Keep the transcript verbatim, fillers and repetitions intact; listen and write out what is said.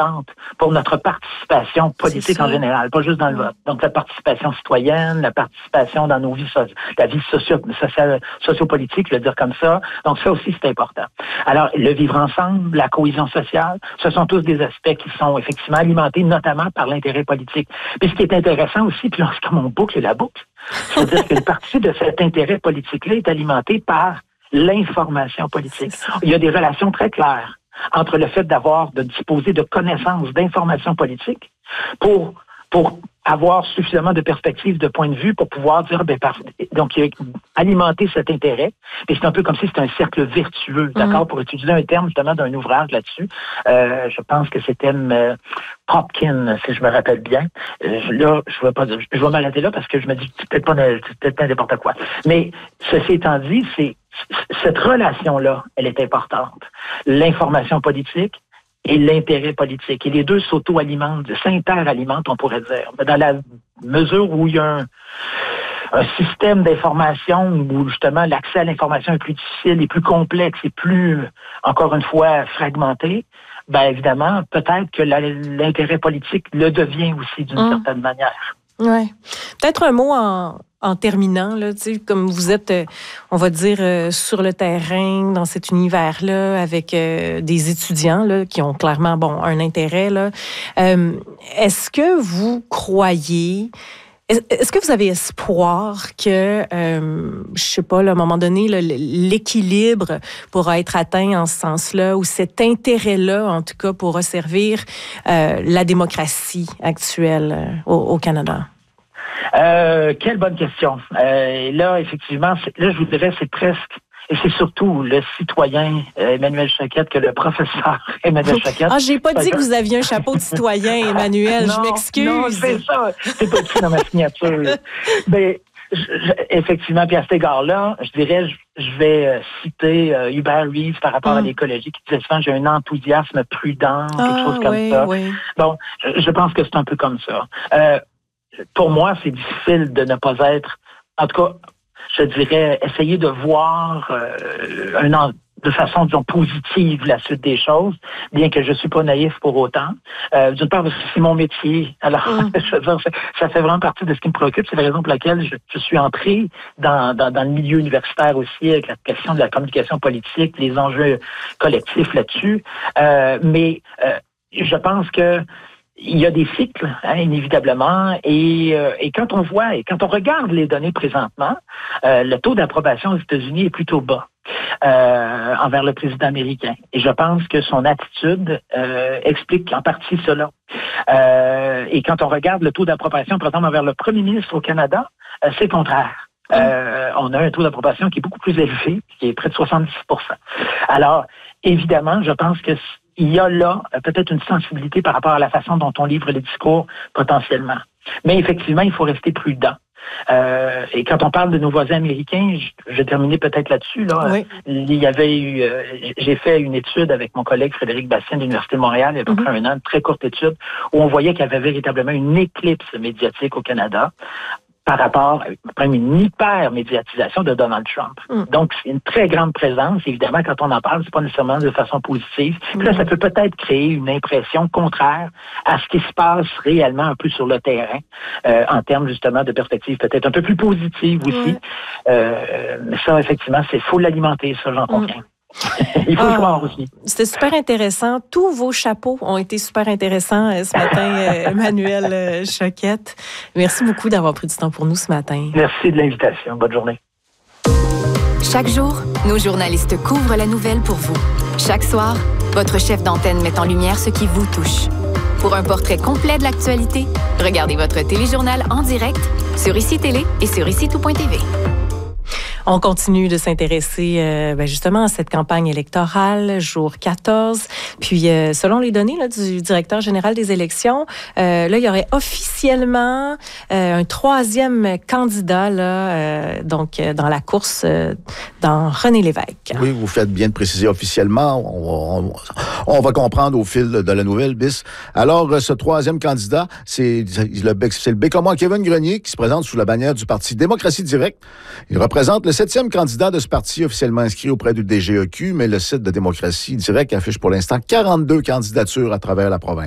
importante pour notre participation politique en général, pas juste dans le vote. Donc, la participation citoyenne, la participation dans nos vies, so- la vie socio- sociale, sociopolitique, je veux dire comme ça. Donc, ça aussi, c'est important. Alors, le vivre ensemble, la cohésion sociale, ce sont tous des aspects qui sont effectivement alimentés notamment par l'intérêt politique. Puis, ce qui est intéressant aussi, puis là, c'est comme on boucle la boucle, c'est-à-dire qu'une partie de cet intérêt politique-là est alimentée par l'information politique. Il y a des relations très claires entre le fait d'avoir, de disposer de connaissances, d'informations politiques pour, pour avoir suffisamment de perspectives, de points de vue pour pouvoir dire, ben, par, donc, alimenter cet intérêt. Et c'est un peu comme si c'était un cercle vertueux, d'accord, mmh. pour utiliser un terme justement d'un ouvrage là-dessus. Euh, je pense que c'était euh, Popkin, si je me rappelle bien. Euh, là, je vais pas, je vais m'arrêter là parce que je me dis, c'est peut-être pas, c'est peut-être pas n'importe quoi. Mais ceci étant dit, c'est, cette relation-là, elle est importante. L'information politique et l'intérêt politique. Et les deux s'auto-alimentent, s'inter-alimentent, on pourrait dire. Dans la mesure où il y a un, un système d'information où justement l'accès à l'information est plus difficile, est plus complexe, et plus, encore une fois, fragmenté, ben évidemment, peut-être que la, l'intérêt politique le devient aussi d'une mmh. certaine manière. Oui. Peut-être un mot en... En terminant, là, tu sais, comme vous êtes, euh, on va dire, euh, sur le terrain, dans cet univers-là, avec euh, des étudiants là, qui ont clairement bon, un intérêt, là, euh, est-ce que vous croyez, est-ce que vous avez espoir que, euh, je sais pas, là, à un moment donné, là, l'équilibre pourra être atteint en ce sens-là, ou cet intérêt-là, en tout cas, pourra servir euh, la démocratie actuelle euh, au, au Canada? Euh, quelle bonne question. Euh, là, effectivement, c'est, là, je vous dirais, c'est presque, et c'est surtout le citoyen euh, Emmanuel Choquette que le professeur Emmanuel Choquette. Ah, j'ai pas dit que vous aviez un chapeau de citoyen, Emmanuel, non, je m'excuse. Non, c'est ça. C'est pas écrit dans ma signature. Ben, je, je, effectivement, puis à cet égard-là, je dirais, je, je vais euh, citer euh, Hubert Reeves par rapport mm. à l'écologie, qui disait souvent, j'ai un enthousiasme prudent, quelque ah, chose comme oui, ça. Oui. Bon, je, je pense que c'est un peu comme ça. Euh, Pour moi, c'est difficile de ne pas être, en tout cas, je dirais, essayer de voir euh, un, de façon, disons, positive la suite des choses, bien que je ne suis pas naïf pour autant. Euh, d'une part, c'est mon métier. Alors, mm. je veux dire, ça fait vraiment partie de ce qui me préoccupe. C'est la raison pour laquelle je, je suis entré dans, dans, dans le milieu universitaire aussi, avec la question de la communication politique, les enjeux collectifs là-dessus. Euh, mais euh, je pense que il y a des cycles, hein, inévitablement, et, euh, et quand on voit, et quand on regarde les données présentement, euh, le taux d'approbation aux États-Unis est plutôt bas euh, envers le président américain. Et je pense que son attitude euh, explique en partie cela. Euh, et quand on regarde le taux d'approbation, par exemple, envers le premier ministre au Canada, euh, c'est le contraire. Euh, on a un taux d'approbation qui est beaucoup plus élevé, qui est près de soixante-dix pour cent. Alors, évidemment, je pense que il y a là peut-être une sensibilité par rapport à la façon dont on livre les discours potentiellement. Mais effectivement, il faut rester prudent. Euh, et quand on parle de nos voisins américains, je, je vais terminer peut-être là-dessus. Là, oui. Il y avait eu, euh, j'ai fait une étude avec mon collègue Frédéric Bastien de l'Université de Montréal il y a à peu près mm-hmm. un an, une très courte étude, où on voyait qu'il y avait véritablement une éclipse médiatique au Canada par rapport à une hyper-médiatisation de Donald Trump. Mm. Donc, c'est une très grande présence. Évidemment, quand on en parle, c'est pas nécessairement de façon positive. Mm. Puis là, ça peut peut-être créer une impression contraire à ce qui se passe réellement un peu sur le terrain, euh, en termes justement de perspectives peut-être un peu plus positives aussi. Mm. Euh, mais ça, effectivement, c'est faut l'alimenter, ça, j'en conviens. Mm. Il faut ah, le croire aussi. C'était super intéressant. Tous vos chapeaux ont été super intéressants ce matin, Emmanuel Choquette. Merci beaucoup d'avoir pris du temps pour nous ce matin. Merci de l'invitation. Bonne journée. Chaque jour, nos journalistes couvrent la nouvelle pour vous. Chaque soir, votre chef d'antenne met en lumière ce qui vous touche. Pour un portrait complet de l'actualité, regardez votre téléjournal en direct sur Ici Télé et sur ici tout point t v. On continue de s'intéresser euh, ben justement à cette campagne électorale, jour quatorze. Puis, euh, selon les données là, du directeur général des élections, euh, là, il y aurait officiellement euh, un troisième candidat là, euh, donc euh, dans la course euh, dans René Lévesque. Oui, vous faites bien de préciser officiellement. On, on, on va comprendre au fil de la nouvelle, bis. Alors, ce troisième candidat, c'est le, c'est le Bécomois Kevin Grenier qui se présente sous la bannière du Parti Démocratie Directe. Il représente le septième candidat de ce parti officiellement inscrit auprès du D G E Q, mais le site de Démocratie Directe affiche pour l'instant quarante-deux candidatures à travers la province.